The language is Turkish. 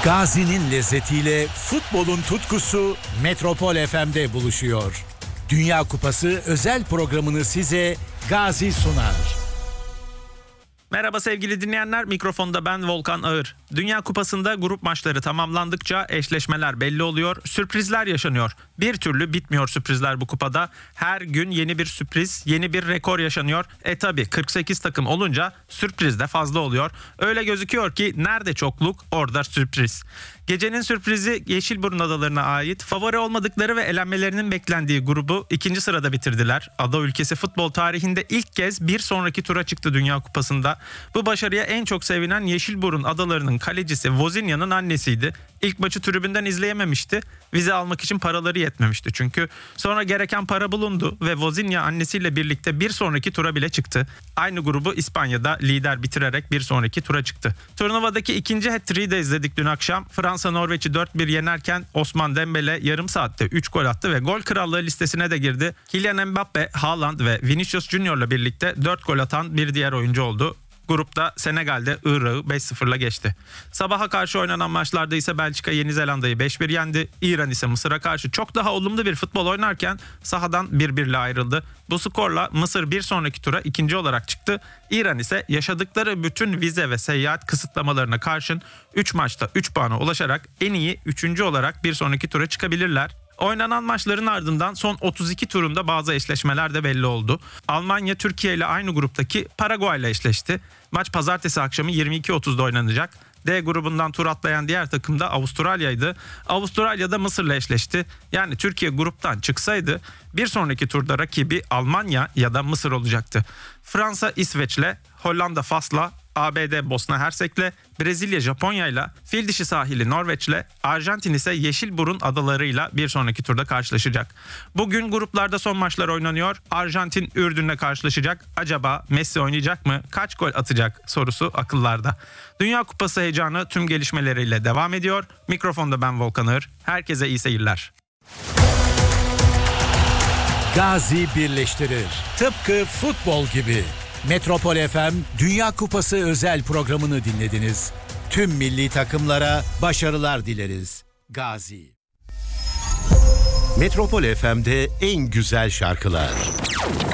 Gazi'nin lezzetiyle futbolun tutkusu Metropol FM'de buluşuyor. Dünya Kupası özel programını size Gazi sunar. Merhaba sevgili dinleyenler, mikrofonda ben Volkan Ağır. Dünya Kupası'nda grup maçları tamamlandıkça eşleşmeler belli oluyor, sürprizler yaşanıyor. Bir türlü bitmiyor sürprizler bu kupada. Her gün yeni bir sürpriz, yeni bir rekor yaşanıyor. Tabi 48 takım olunca sürpriz de fazla oluyor. Öyle gözüküyor ki nerede çokluk orada sürpriz. Gecenin sürprizi Yeşilburun Adaları'na ait, favori olmadıkları ve elenmelerinin beklendiği grubu 2. sırada bitirdiler. Ada ülkesi futbol tarihinde ilk kez bir sonraki tura çıktı Dünya Kupası'nda. Bu başarıya en çok sevinen Yeşilburun Adaları'nın kalecisi Wozniak'ın annesiydi. İlk maçı tribünden izleyememişti. Vize almak için paraları yetmemişti çünkü. Sonra gereken para bulundu ve Wozniak annesiyle birlikte bir sonraki tura bile çıktı. Aynı grubu İspanya'da lider bitirerek bir sonraki tura çıktı. Turnuvadaki ikinci hat-trick'i de izledik dün akşam. Fransa Norveç'i 4-1 yenerken Osman Dembele yarım saatte 3 gol attı ve gol krallığı listesine de girdi. Kylian Mbappe, Haaland ve Vinicius Junior'la birlikte 4 gol atan bir diğer oyuncu oldu. Grupta Senegal'de Irak'ı 5-0'la geçti. Sabaha karşı oynanan maçlarda ise Belçika Yeni Zelanda'yı 5-1 yendi. İran ise Mısır'a karşı çok daha olumlu bir futbol oynarken sahadan 1-1'le ayrıldı. Bu skorla Mısır bir sonraki tura ikinci olarak çıktı. İran ise yaşadıkları bütün vize ve seyahat kısıtlamalarına karşın 3 maçta 3 puana ulaşarak en iyi 3. olarak bir sonraki tura çıkabilirler. Oynanan maçların ardından son 32 turunda bazı eşleşmeler de belli oldu. Almanya Türkiye ile aynı gruptaki Paraguay ile eşleşti. Maç pazartesi akşamı 22.30'da oynanacak. D grubundan tur atlayan diğer takım da Avustralya'ydı. Avustralya'da Mısır'la eşleşti. Yani Türkiye gruptan çıksaydı bir sonraki turda rakibi Almanya ya da Mısır olacaktı. Fransa İsveç'le, Hollanda Fas'la, ABD Bosna Hersek'le, Brezilya Japonya'yla, Fildişi sahili Norveç'le, Arjantin ise Yeşilburun Adaları'yla bir sonraki turda karşılaşacak. Bugün gruplarda son maçlar oynanıyor. Arjantin Ürdün'le karşılaşacak. Acaba Messi oynayacak mı? Kaç gol atacak sorusu akıllarda. Dünya Kupası heyecanı tüm gelişmeleriyle devam ediyor. Mikrofonda ben Volkan Ağır. Herkese iyi seyirler. Gazi birleştirir. Tıpkı futbol gibi. Metropol FM Dünya Kupası özel programını dinlediniz. Tüm milli takımlara başarılar dileriz. Gazi. Metropol FM'de en güzel şarkılar.